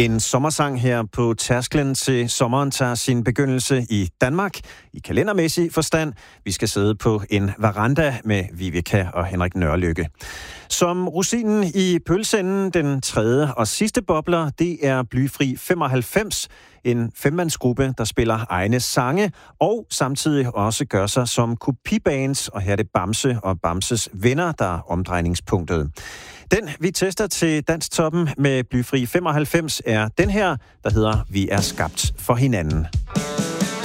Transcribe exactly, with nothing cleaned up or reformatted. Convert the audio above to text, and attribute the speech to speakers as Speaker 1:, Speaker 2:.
Speaker 1: En sommersang her på tærsklen til sommeren tager sin begyndelse i Danmark, i kalendermæssig forstand. Vi skal sidde på en veranda med Viveka og Henrik Nørlykke. Som rosinen i pølseenden, den tredje og sidste bobler, det er Blyfri femoghalvfems, en femmandsgruppe, der spiller egne sange og samtidig også gør sig som kopibands, og her er det Bamse og Bamses venner, der er omdrejningspunktet. Den, vi tester til Dansktoppen med Blyfri femoghalvfems, er den her, der hedder Vi er skabt for hinanden.